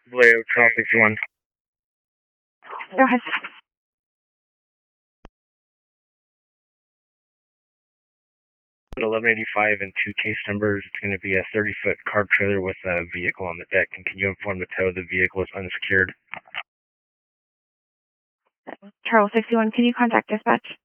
Vallejo, Charles 61. Go ahead. At 1185 and 2 case numbers, it's going to be a 30-foot car trailer with a vehicle on the deck. And can you inform the tow the vehicle is unsecured? Charles 61, can you contact dispatch?